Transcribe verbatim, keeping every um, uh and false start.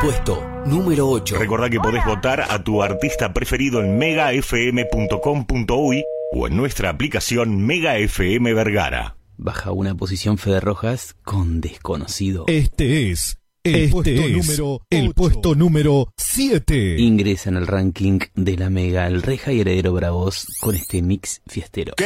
puesto número ocho. Recordá que podés votar a tu artista preferido en mega f m punto com punto uy o en nuestra aplicación Mega F M Vergara. Baja una posición Fede Rojas con Desconocido. Este es el, este puesto, es número el puesto número siete. Ingresa en el ranking de la Mega el Reja y Heredero Bravos con este mix fiestero.